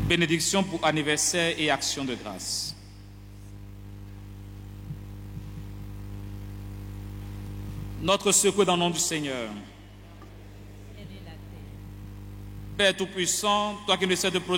Bénédiction pour anniversaire et action de grâce. Notre secours dans le nom du Seigneur. Père Tout-Puissant, toi qui ne cesses de